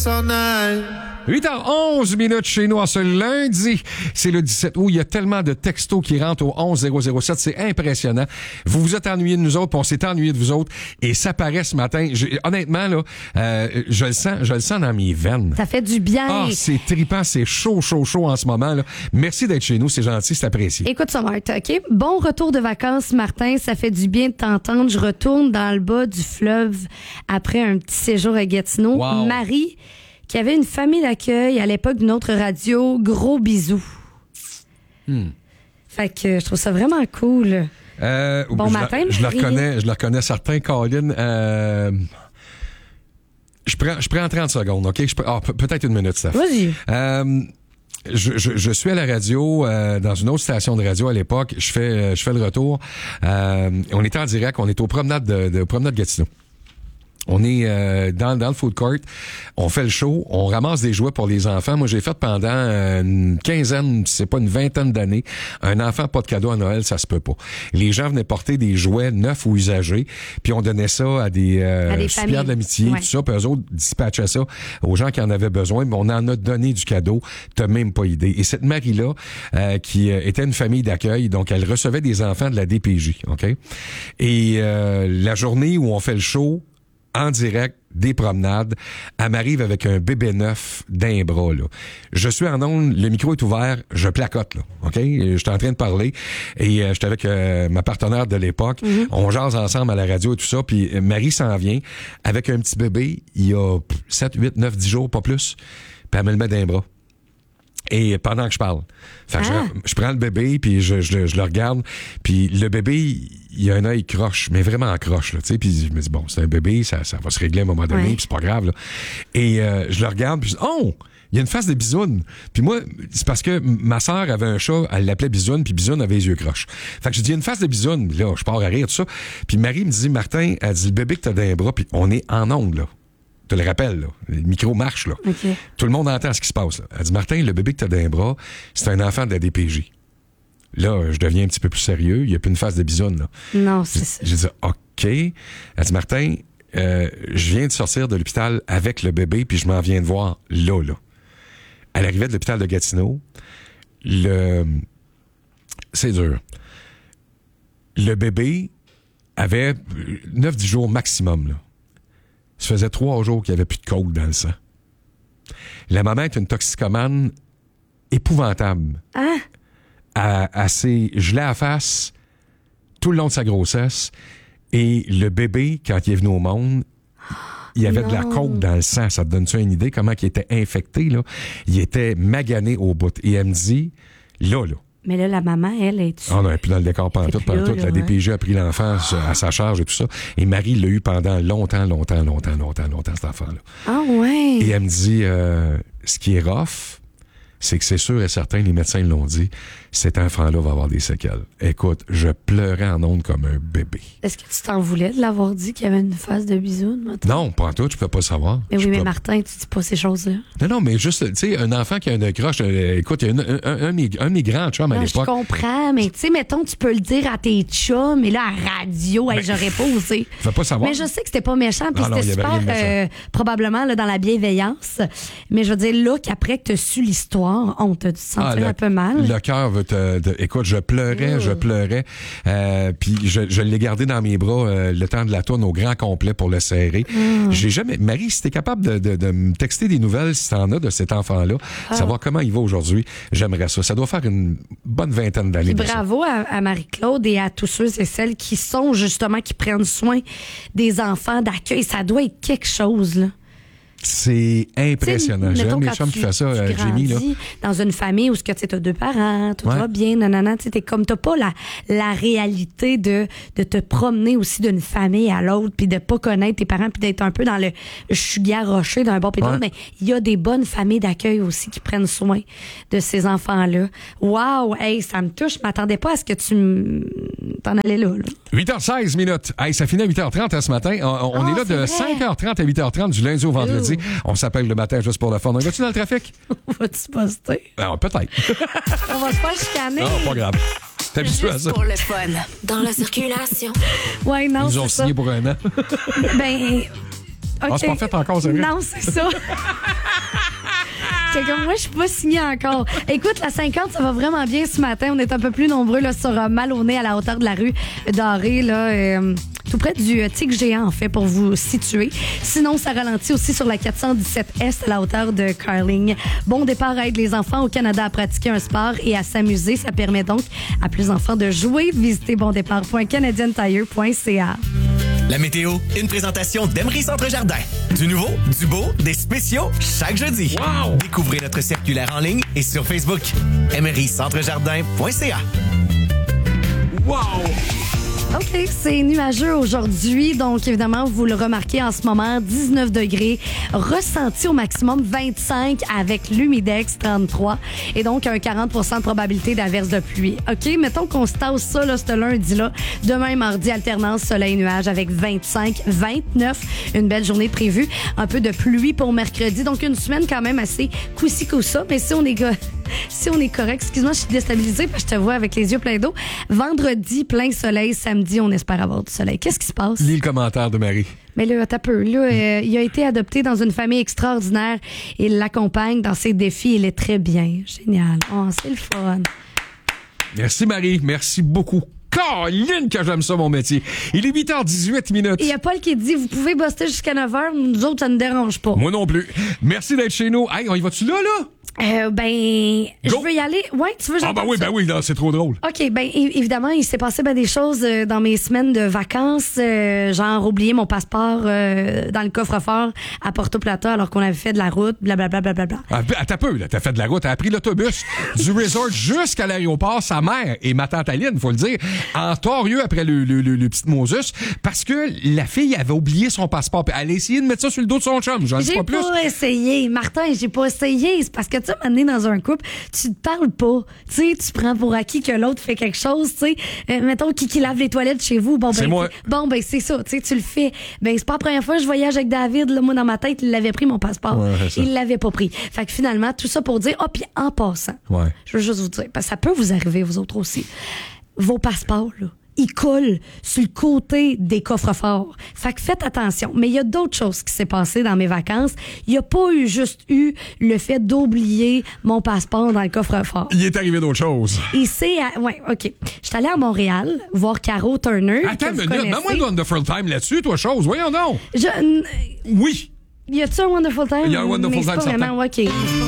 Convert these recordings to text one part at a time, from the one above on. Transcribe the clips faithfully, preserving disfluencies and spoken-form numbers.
all night. huit heures onze minutes chez nous en ce lundi. C'est le dix-sept août. Il y a tellement de textos qui rentrent au onze zéro zéro sept. C'est impressionnant. Vous vous êtes ennuyés de nous autres, puis on s'est ennuyés de vous autres. Et ça paraît ce matin. Je, honnêtement, là, euh, je le sens, je le sens dans mes veines. Ça fait du bien. Ah, c'est trippant, c'est chaud, chaud, chaud en ce moment, là. Merci d'être chez nous. C'est gentil, c'est apprécié. Écoute ça, Marthe, OK? Bon retour de vacances, Martin. Ça fait du bien de t'entendre. Je retourne dans le bas du fleuve après un petit séjour à Gatineau. Wow. Marie, qui avait une famille d'accueil à l'époque d'une autre radio. Gros bisous. Hmm. Fait que je trouve ça vraiment cool. Euh, bon je matin, le, je le Marie. reconnais, je le reconnais certains, Colin. Euh, je prends, je prends trente secondes, OK? Je prends, ah, peut-être une minute, Steph. Vas-y. Euh, Je, je, je suis à la radio, euh, dans une autre station de radio à l'époque. Je fais, euh, je fais le retour. Euh, on était en direct, on est aux promenades de, de promenade Gatineau. On est euh, dans, dans le food court, on fait le show, on ramasse des jouets pour les enfants. Moi, j'ai fait pendant euh, une quinzaine, c'est pas une vingtaine d'années, un enfant pas de cadeau à Noël, ça se peut pas. Les gens venaient porter des jouets neufs ou usagés, puis on donnait ça à des, euh, à des soupières de l'amitié, ouais. tout ça, puis eux autres dispatchaient ça aux gens qui en avaient besoin, mais on en a donné du cadeau, t'as même pas idée. Et cette Marie-là, euh, qui euh, était une famille d'accueil, donc elle recevait des enfants de la D P J, OK? Et euh, la journée où on fait le show, en direct, des promenades, elle m'arrive avec un bébé neuf d'un bras, là. Je suis en onde, le micro est ouvert, je placote, là, OK? Je suis en train de parler et euh, j'étais avec euh, ma partenaire de l'époque. Mm-hmm. On jase ensemble à la radio et tout ça, puis Marie s'en vient avec un petit bébé, il y a sept, huit, neuf, dix jours, pas plus, puis elle me le met d'un bras. Et pendant que je parle. Fait que ah. je, je prends le bébé, puis je, je, je le regarde, puis le bébé, il a un œil croche, mais vraiment croche, là, tu sais, puis je me dis, bon, c'est un bébé, ça, ça va se régler à un moment donné, ouais. Puis c'est pas grave, là. Et euh, je le regarde, puis je dis, oh! Il y a une face de bisoune. Puis moi, c'est parce que ma sœur avait un chat, elle l'appelait bisoune, puis bisoune avait les yeux croches. Fait que je dis, il y a une face de bisoune. Là, je pars à rire, tout ça. Puis Marie me dit, Martin, elle dit, le bébé que t'as dans les bras, puis on est en onde, là. Je te le rappelle, là. Le micro marche, là. Okay. Tout le monde entend ce qui se passe, là. Elle dit, Martin, le bébé que t'as dans les bras, c'est un enfant de la D P J. Là, je deviens un petit peu plus sérieux. Il n'y a plus une face de bisoune, là. Non, c'est ça. J'ai dit, OK. Elle dit, Martin, euh, je viens de sortir de l'hôpital avec le bébé, puis je m'en viens de voir là, là. Elle arrivait de l'hôpital de Gatineau. Le... C'est dur. Le bébé avait neuf dix jours maximum, là. Ça faisait trois jours qu'il n'y avait plus de coke dans le sang. La maman est une toxicomane épouvantable. Hein? Elle, elle s'est gelée à la face tout le long de sa grossesse. Et le bébé, quand il est venu au monde, il y avait non. de la coke dans le sang. Ça te donne-tu une idée comment il était infecté, là? Il était magané au bout. Et elle me dit, là, là. Mais là, la maman, elle, est dessus. Ah non, et puis dans le décor pantoute, pantoute, la D P J a pris l'enfant à sa charge et tout ça. Et Marie l'a eu pendant longtemps, longtemps, longtemps, longtemps, longtemps, cet enfant-là. Ah ouais? Et elle me dit, euh, ce qui est rough, c'est que c'est sûr et certain, les médecins l'ont dit, cet enfant-là va avoir des séquelles. Écoute, je pleurais en ondes comme un bébé. Est-ce que tu t'en voulais de l'avoir dit qu'il y avait une face de bisoune, maintenant? Non, pas en tout, je peux pas le savoir. Mais oui, je mais peux... Martin, tu dis pas ces choses-là. Non, non, mais juste, tu sais, un enfant qui a une croche, euh, écoute, il y a un, un, un, un, un migrant, tu vois, à l'époque. Je comprends, mais tu sais, mettons, tu peux le dire à tes chums, mais là, à radio, ben, hey, j'aurais pas osé. Je veux pas savoir. Mais je sais que c'était pas méchant, puis ah, c'était super, euh, probablement, là, dans la bienveillance. Mais je veux dire, là, qu'après que tu as su l'histoire, on t'a dû se sentir ah, le, un peu mal. Le cœur veut te, te... Écoute, je pleurais, mmh. je pleurais. Euh, puis je, je l'ai gardé dans mes bras euh, le temps de la tourne au grand complet pour le serrer. Mmh. J'ai jamais... Marie, si t'es capable de, de, de me texter des nouvelles, si t'en as, de cet enfant-là, ah. savoir comment il va aujourd'hui, j'aimerais ça. Ça doit faire une bonne vingtaine d'années. Puis bravo à, à Marie-Claude et à tous ceux et celles qui sont justement, qui prennent soin des enfants d'accueil. Ça doit être quelque chose, là. C'est impressionnant. J'aime les chums qui font ça, euh, Jamie, là. Dans une famille où tu as deux parents, tout ouais. va bien, nanana, tu sais, comme t'as pas la, la réalité de, de te promener aussi d'une famille à l'autre, puis de pas connaître tes parents, puis d'être un peu dans le sugar rocher d'un bord puis de l'autre. Mais il y a des bonnes familles d'accueil aussi qui prennent soin de ces enfants-là. Wow! Hey, ça me touche. Je m'attendais pas à ce que tu m... t'en allais là, là. huit heures seize minutes. Hey, ça finit à huit heures trente hein, ce matin. On, on oh, est là de vrai. cinq heures trente à huit heures trente du lundi au vendredi. Ouh. On s'appelle le matin juste pour le fun. Va-tu dans le trafic? Va-tu poster? Non, peut-être. On va se faire chicaner. Non, pas grave. T'es habitué à ça. Pour le fun. Dans la circulation. Ouais, non, Ils nous ont signé ça. Pour un an. Ben... Okay. Ah, c'est pas fait encore, c'est vrai? Non, c'est ça. C'est comme moi, je suis pas signée encore. Écoute, la cinquante, ça va vraiment bien ce matin. On est un peu plus nombreux là, sur euh, mal au nez à la hauteur de la rue Dorée, là, euh, tout près du euh, Tic Géant, en fait, pour vous situer. Sinon, ça ralentit aussi sur la quatre cent dix-sept Est à la hauteur de Carling. Bon départ aide les enfants au Canada à pratiquer un sport et à s'amuser. Ça permet donc à plus d'enfants de jouer. Visitez bondépart point canadian tire point c a. La météo, une présentation d'Emery Centre Jardin. Du nouveau, du beau, des spéciaux chaque jeudi. Wow! Découvrez notre circulaire en ligne et sur Facebook. emery centre jardin point c a. Wow! OK, c'est nuageux aujourd'hui. Donc, évidemment, vous le remarquez en ce moment, dix-neuf degrés, ressenti au maximum vingt-cinq avec l'humidex trente-trois et donc un quarante pour cent de probabilité d'averse de pluie. OK, mettons qu'on se tasse ça, là, ce lundi-là. Demain, mardi, alternance soleil-nuage avec vingt-cinq, vingt-neuf. Une belle journée prévue. Un peu de pluie pour mercredi. Donc, une semaine quand même assez coussi-coussa. Mais si on est... Go- Si on est correct, excuse-moi, je suis déstabilisée parce que je te vois avec les yeux pleins d'eau. Vendredi, plein soleil. Samedi, on espère avoir du soleil. Qu'est-ce qui se passe? Lis le commentaire de Marie. Mais là, t'as peu. Là, euh, il a été adopté dans une famille extraordinaire. Il l'accompagne dans ses défis. Il est très bien. Génial. Oh, c'est le fun. Merci, Marie. Merci beaucoup. Caroline, que j'aime ça, mon métier. Il est huit heures dix-huit minutes. Et il y a Paul qui dit, vous pouvez bosser jusqu'à neuf heures. Nous autres, ça ne dérange pas. Moi non plus. Merci d'être chez nous. Hey, on y va-tu là, là? Euh, ben, je Go. veux y aller. Ouais, tu veux Ah, ben oui, ben oui, là, c'est trop drôle. OK, ben é- évidemment, il s'est passé ben, des choses euh, dans mes semaines de vacances, euh, genre oublier mon passeport euh, dans le coffre-fort à Porto Plata alors qu'on avait fait de la route, blablabla. Bla, bla, bla, bla. Ah, t'as peu, là. T'as fait de la route. T'as pris l'autobus du resort jusqu'à l'aéroport. Sa mère et ma tante Aline, faut le dire, en torieux après le, le, le, le petit Moses parce que la fille avait oublié son passeport. Puis elle a essayé de mettre ça sur le dos de son chum. J'en dis J'ai pas plus. pas essayé. Martin, j'ai pas essayé. C'est parce que tu sais, m'amener dans un couple, tu te parles pas. Tu sais, tu prends pour acquis que l'autre fait quelque chose, tu sais. Euh, mettons, qui, qui lave les toilettes chez vous. Bon, ben, C'est moi. Bon, ben, c'est ça. Tu sais, tu le fais. Ben, c'est pas la première fois que je voyage avec David. Là, moi, dans ma tête, il l'avait pris, mon passeport. Ouais, c'est ça. Il l'avait pas pris. Fait que finalement, tout ça pour dire, oh, puis en passant, Ouais. je veux juste vous dire, parce que ça peut vous arriver, vous autres aussi. Vos passeports, là, ils coulent sur le côté des coffres-forts. Fait que faites attention. Mais il y a d'autres choses qui s'est passé dans mes vacances. Il n'y a pas eu juste eu le fait d'oublier mon passeport dans le coffre-fort. Il est arrivé d'autres choses. Et c'est... à- Ouais, OK. J'étais allée à Montréal voir Caro Turner. Attends que vous une minute. connaissez. Donne-moi le Wonderful Time là-dessus, toi, chose. Voyons donc. Je... n- Oui. Y a-tu un Wonderful Time? Il y a un Wonderful Mais c'est Time, pas vraiment, OK.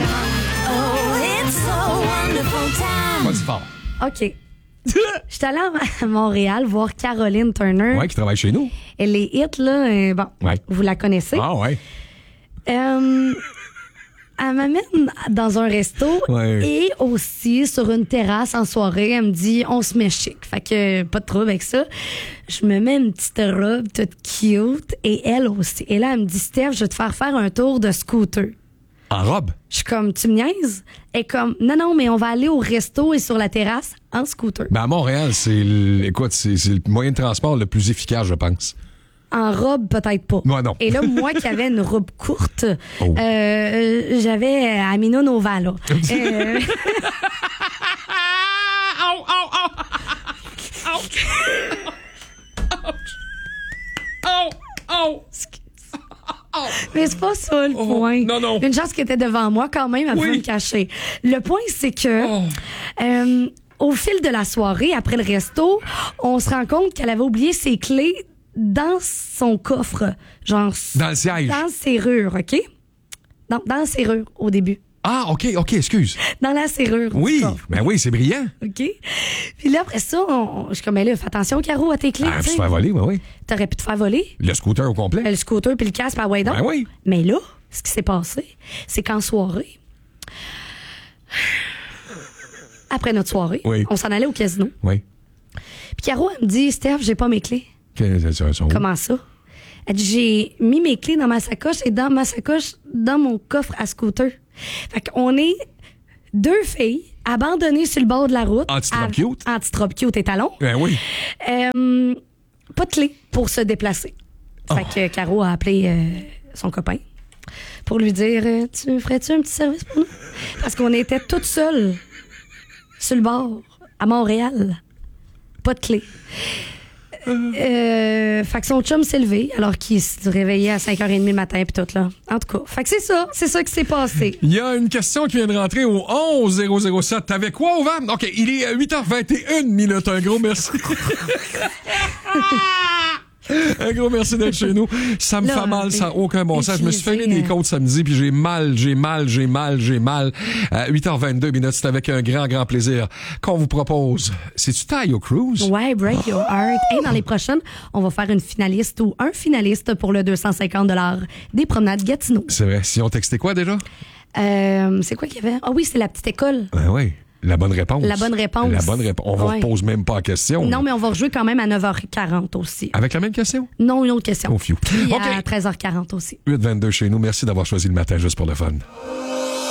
Pas du fort. OK. J'étais allée à Montréal voir Caroline Turner. Ouais, qui travaille chez nous. Elle est hit, là. euh, bon, Ouais. vous la connaissez. Ah, ouais. Euh, elle m'amène dans un resto Ouais. et aussi sur une terrasse en soirée. Elle me dit, on se met chic. Fait que pas de trouble avec ça. Je me mets une petite robe toute cute et elle aussi. Et là, elle me dit, Steph, je vais te faire faire un tour de scooter. En robe. Je suis comme, tu me niaises? Elle est comme, non, non, mais on va aller au resto et sur la terrasse en scooter. Ben à Montréal, c'est le, écoute, c'est, c'est le moyen de transport le plus efficace, je pense. En robe, peut-être pas. Ouais, non. Et là, moi qui avais une robe courte, Oh. euh, j'avais Amina Nova, là. Euh, Au, au, au! Ouch! Oh! mais c'est pas ça le Oh, point. non, non. Une chance qui était devant moi quand même, elle Oui. pouvait me cacher. Le point, c'est que Oh. euh, au fil de la soirée, après le resto, on se rend compte qu'elle avait oublié ses clés dans son coffre. Genre Dans le siège. dans la serrure, OK? Non, dans la serrure au début. Ah, OK, OK, excuse. Dans la serrure. du Oui, coffre. ben oui, c'est brillant. OK? Puis là, après ça, on, on- je suis comme, mais là, fais attention, Caro, à tes clés. Ah, tu puis sais. se faire voler, ben oui. T'aurais pu te faire voler. Le scooter au complet. Le scooter puis le casque, ah ouais donc. Ben oui. Mais là, ce qui s'est passé, c'est qu'en soirée, après notre soirée, Oui. on s'en allait au casino. Oui. Puis Caro, elle me dit, Steph, j'ai pas mes clés. Que- ça- ça- Comment ça? Elle dit, j'ai mis mes clés dans ma sacoche et dans ma sacoche, dans mon coffre à scooter. Fait qu'on est deux filles abandonnées sur le bord de la route. Anti-trop à- cute. Anti-trop cute et talons. Ben oui. Euh, pas de clé pour se déplacer. Fait Oh. que Caro a appelé euh, son copain pour lui dire euh, tu ferais-tu un petit service pour nous? Parce qu'on était toutes seules sur le bord, à Montréal. Pas de clé. Euh, fait que son chum s'est levé alors qu'il se réveillait à cinq heures trente le matin puis tout là. En tout cas, fait que c'est ça, c'est ça qui s'est passé. Il y a une question qui vient de rentrer au onze zéro zéro sept. T'avais quoi au vent? OK, il est huit heures vingt et une minutes. Un gros merci. Un gros merci d'être chez nous. Ça me Là, fait mal, ça n'a aucun bon sens. Je me suis fait utilisé, des côtes samedi, puis j'ai mal, j'ai mal, j'ai mal, j'ai mal. À huit heures vingt-deux minutes, c'est avec un grand, grand plaisir qu'on vous propose. C'est-tu Tayo Cruz? Ouais, Break Your Heart. Et dans les prochaines, on va faire une finaliste ou un finaliste pour le deux cent cinquante dollars des promenades Gatineau. C'est vrai. Si on textait quoi déjà? Euh, c'est quoi qu'il y avait? Ah oui, c'est la petite école. Ben oui. La bonne réponse. La bonne réponse. La bonne réponse. On vous Ouais. repose même pas la question. Non, mais on va rejouer quand même à neuf heures quarante aussi. Avec la même question? Non, une autre question. Oh, phew. Puis OK. à treize heures quarante aussi. huit vingt-deux chez nous. Merci d'avoir choisi le matin juste pour le fun.